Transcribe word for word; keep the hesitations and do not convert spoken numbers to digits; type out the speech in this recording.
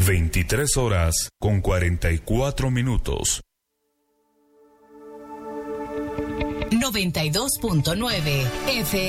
veintitrés horas con cuarenta y cuatro minutos. noventa y dos punto nueve F